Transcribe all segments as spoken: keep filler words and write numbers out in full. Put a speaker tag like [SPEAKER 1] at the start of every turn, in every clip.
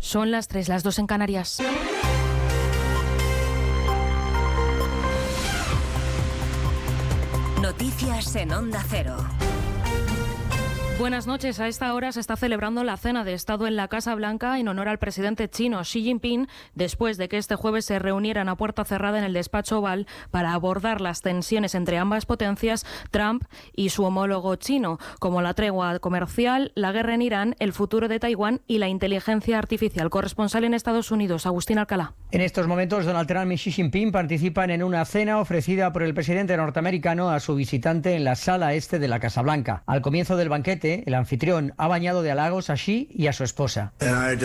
[SPEAKER 1] Son las tres, las dos en Canarias.
[SPEAKER 2] Noticias en Onda Cero.
[SPEAKER 1] Buenas noches. A esta hora se está celebrando la cena de Estado en la Casa Blanca en honor al presidente chino Xi Jinping, después de que este jueves se reunieran a puerta cerrada en el despacho Oval para abordar las tensiones entre ambas potencias, Trump y su homólogo chino, como la tregua comercial, la guerra en Irán, el futuro de Taiwán y la inteligencia artificial. Corresponsal en Estados Unidos, Agustín Alcalá.
[SPEAKER 3] En estos momentos, Donald Trump y Xi Jinping participan en una cena ofrecida por el presidente norteamericano a su visitante en la sala este de la Casa Blanca. Al comienzo del banquete, el anfitrión ha bañado de halagos a Xi y a su esposa.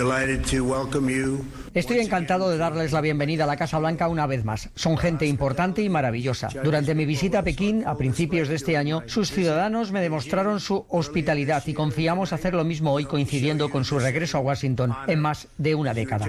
[SPEAKER 3] Estoy encantado de darles la bienvenida a la Casa Blanca una vez más. Son gente importante y maravillosa. Durante mi visita a Pekín a principios de este año, sus ciudadanos me demostraron su hospitalidad y confiamos hacer lo mismo hoy, coincidiendo con su regreso a Washington en más de una década.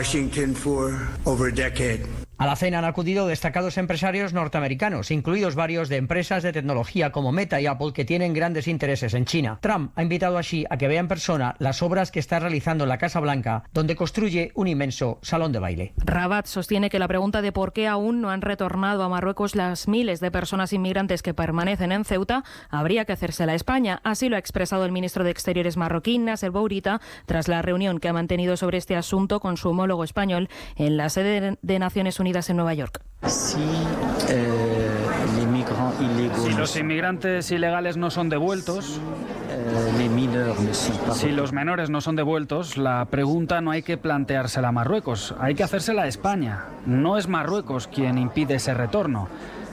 [SPEAKER 3] A la cena han acudido destacados empresarios norteamericanos, incluidos varios de empresas de tecnología como Meta y Apple, que tienen grandes intereses en China. Trump ha invitado a Xi a que vea en persona las obras que está realizando en la Casa Blanca, donde construye un inmenso salón de baile.
[SPEAKER 1] Rabat sostiene que la pregunta de por qué aún no han retornado a Marruecos las miles de personas inmigrantes que permanecen en Ceuta habría que hacérsela a España. Así lo ha expresado el ministro de Exteriores marroquí, Nasser Bourita, tras la reunión que ha mantenido sobre este asunto con su homólogo español en la sede de Naciones Unidas en Nueva York.
[SPEAKER 4] Si, eh,
[SPEAKER 5] si los inmigrantes ilegales no son devueltos, si los menores no son devueltos, la pregunta no hay que planteársela a Marruecos, hay que hacérsela a España. No es Marruecos quien impide ese retorno.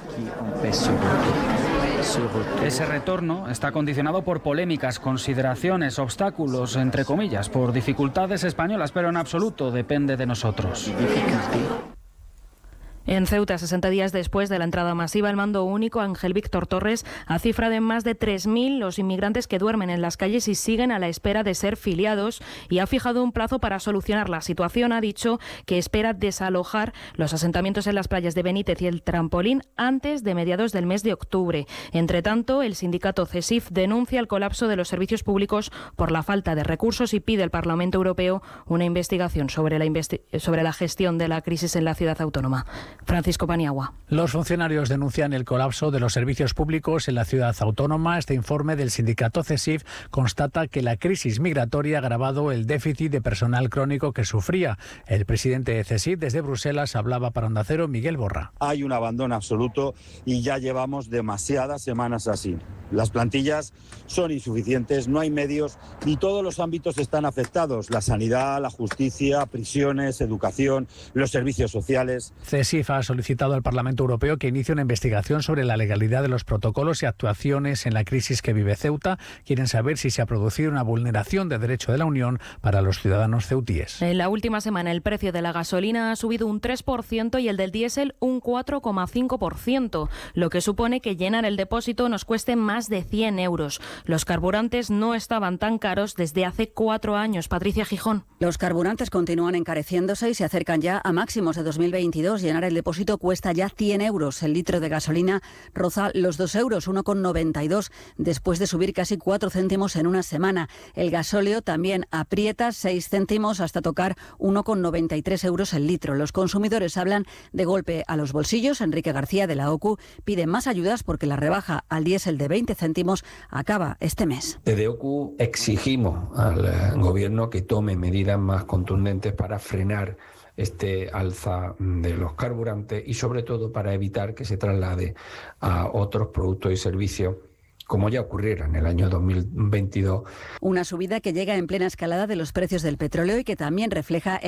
[SPEAKER 5] Ese retorno está condicionado por polémicas, consideraciones, obstáculos, entre comillas, por dificultades españolas, pero en absoluto depende de nosotros.
[SPEAKER 1] En Ceuta, sesenta días después de la entrada masiva, el mando único, Ángel Víctor Torres, ha cifrado en más de tres mil los inmigrantes que duermen en las calles y siguen a la espera de ser filiados, y ha fijado un plazo para solucionar la situación. Ha dicho que espera desalojar los asentamientos en las playas de Benítez y el Trampolín antes de mediados del mes de octubre. Entre tanto, el sindicato CESIF denuncia el colapso de los servicios públicos por la falta de recursos y pide al Parlamento Europeo una investigación sobre la, investi- sobre la gestión de la crisis en la ciudad autónoma. Francisco Paniagua.
[SPEAKER 6] Los funcionarios denuncian el colapso de los servicios públicos en la ciudad autónoma. Este informe del sindicato CESIF constata que la crisis migratoria ha agravado el déficit de personal crónico que sufría. El presidente de CESIF desde Bruselas hablaba para Onda Cero, Miguel Borra.
[SPEAKER 7] Hay un abandono absoluto y ya llevamos demasiadas semanas así. Las plantillas son insuficientes, no hay medios y todos los ámbitos están afectados. La sanidad, la justicia, prisiones, educación, los servicios sociales.
[SPEAKER 6] CESIF ha solicitado al Parlamento Europeo que inicie una investigación sobre la legalidad de los protocolos y actuaciones en la crisis que vive Ceuta. Quieren saber si se ha producido una vulneración de derecho de la Unión para los ciudadanos ceutíes.
[SPEAKER 1] En la última semana el precio de la gasolina ha subido un tres por ciento y el del diésel un cuatro coma cinco por ciento, lo que supone que llenar el depósito nos cueste más de cien euros. Los carburantes no estaban tan caros desde hace cuatro años. Patricia Gijón.
[SPEAKER 8] Los carburantes continúan encareciéndose y se acercan ya a máximos de dos mil veintidós. Llenar el depósito cuesta ya cien euros. El litro de gasolina roza los dos euros, uno con noventa y dos, después de subir casi cuatro céntimos en una semana. El gasóleo también aprieta seis céntimos hasta tocar uno con noventa y tres euros el litro. Los consumidores hablan de golpe a los bolsillos. Enrique García, de la O C U, pide más ayudas porque la rebaja al diésel de veinte céntimos acaba este mes.
[SPEAKER 9] Desde O C U exigimos al gobierno que tome medidas más contundentes para frenar este alza de los carburantes y sobre todo para evitar que se traslade a otros productos y servicios, como ya ocurriera en el año dos mil veintidós.
[SPEAKER 8] Una subida que llega en plena escalada de los precios del petróleo y que también refleja